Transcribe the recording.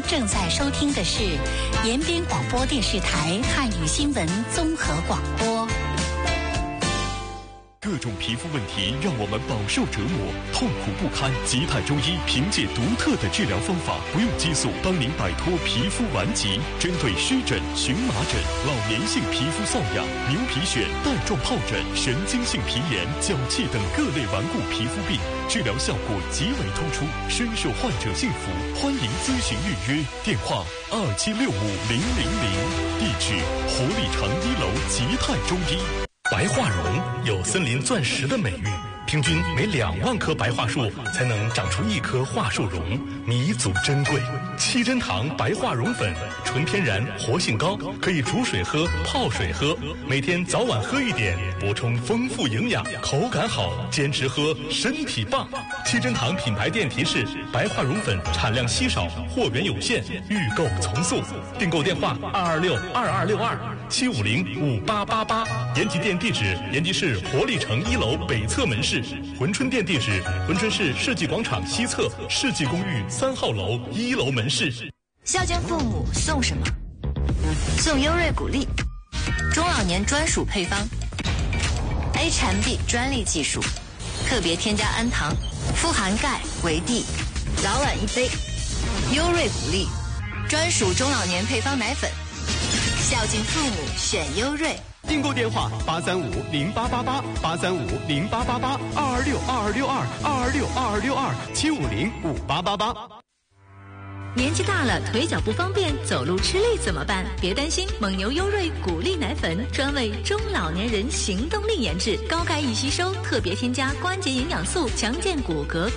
正在收听的是延边广播电视台汉语新闻综合广播。 各种皮肤问题让我们饱受折磨，痛苦不堪。吉泰中医凭借独特的治疗方法，不用激素，帮您摆脱皮肤顽疾。针对湿疹、荨麻疹、老年性皮肤瘙痒、牛皮癣、带状疱疹、神经性皮炎、脚气等各类顽固皮肤病，治疗效果极为突出，深受患者信服。欢迎咨询预约，电话27650000，地址活力城1楼吉泰中医。 白桦榕有森林钻石的美誉，平均每2万棵白桦树才能长出1棵桦树榕，弥足珍贵。七珍堂白桦榕粉，纯天然，活性高，可以煮水喝、泡水喝，每天早晚喝一点，补充丰富营养，口感好，坚持喝，身体棒。七珍堂品牌店提示：白桦榕粉产量稀少，货源有限，预购从速。订购电话226-2262-750-5888。延吉店地址：延吉市活力城1楼北侧门市。珲春店地址：珲春市世纪广场西侧世纪公寓3号楼1楼门市。 孝敬父母送什么？送优瑞谷粒，中老年专属配方 ，A 产 B 专利技术，特别添加氨糖，富含钙、维 D， 早晚1杯。优瑞谷粒，专属中老年配方奶粉，孝敬父母选优瑞。 订购电话835-0888，835-0888，226-2262，226-2262，750-5888。 年纪大了，腿脚不方便，走路吃力怎么办？别担心，蒙牛优瑞谷粒奶粉专为中老年人行动力研制，高钙易吸收，特别添加关节营养素，强健骨骼。